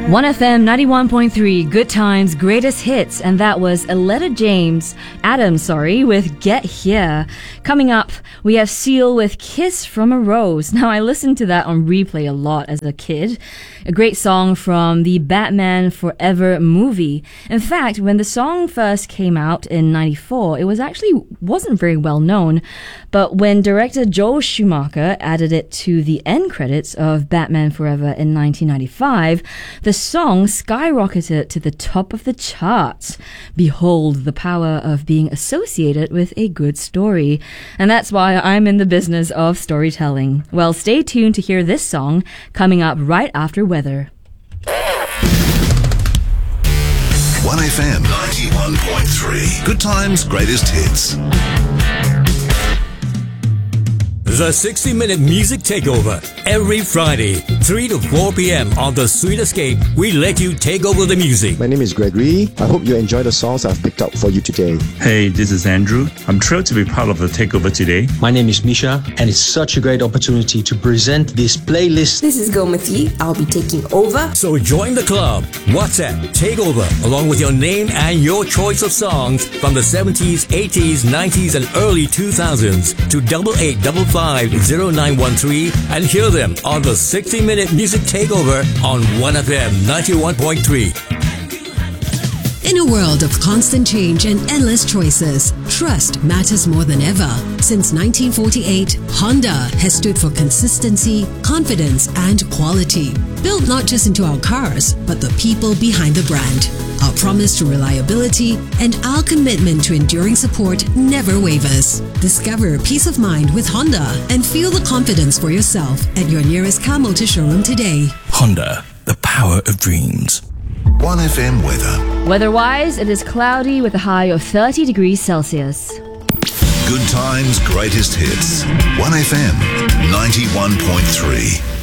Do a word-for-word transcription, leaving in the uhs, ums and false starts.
one F M ninety-one point three, Good Times, Greatest Hits, and that was Aletta James, Adam, sorry, with Get Here. Coming up, we have Seal with Kiss from a Rose. Now, I listened to that on replay a lot as a kid. A great song from the Batman Forever movie. In fact, when the song first came out in ninety-four, it was actually wasn't very well known, but when director Joel Schumacher added it to the end credits of Batman Forever in nineteen ninety-five, the song skyrocketed to the top of the charts. Behold the power of being associated with a good story. And that's why I'm in the business of storytelling. Well, stay tuned to hear this song coming up right after weather. one F M ninety-one point three. Good Times, Greatest Hits. The sixty minute Music Takeover. Every Friday, three to four p.m. on The Sweet Escape, we let you take over the music. My name is Gregory. I hope you enjoy the songs I've picked out for you today. Hey, this is Andrew. I'm thrilled to be part of the takeover today. My name is Misha, and it's such a great opportunity to present this playlist. This is Gomati. I'll be taking over. So join the club. WhatsApp Takeover, along with your name and your choice of songs from the seventies, eighties, nineties, and early two thousands to double eight double five zero nine one three and hear them on the sixty minute Music Takeover on one F M ninety-one point three. In a world of constant change and endless choices, trust matters more than ever. Since nineteen forty-eight, Honda has stood for consistency, confidence, and quality. Built not just into our cars, but the people behind the brand. Our promise to reliability and our commitment to enduring support never wavers. Discover peace of mind with Honda and feel the confidence for yourself at your nearest car motor showroom today. Honda, the power of dreams. one F M weather. Weather-wise, it is cloudy with a high of thirty degrees Celsius. Good Times, Greatest Hits. one F M ninety-one point three.